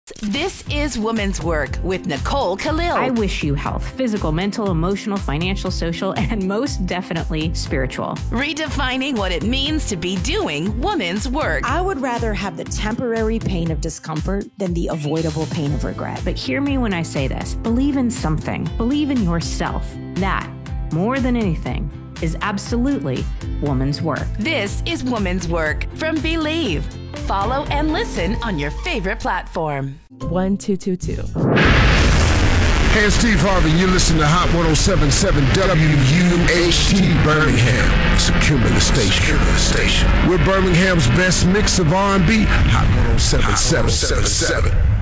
This is Woman's Work with Nicole Khalil. I wish you health, physical, mental, emotional, financial, social, and most definitely spiritual. Redefining what it means to be doing woman's work. I would rather have the temporary pain of discomfort than the avoidable pain of regret. But hear me when I say this. Believe in something. Believe in yourself. That, more than anything, is absolutely woman's work. This is Woman's Work from Believe. Follow and listen on your favorite platform. 1222. Hey, it's Steve Harvey. You're listening to Hot 107.7 WUHT Birmingham. It's a cumulus station. We're Birmingham's best mix of R&B. Hot 107.7.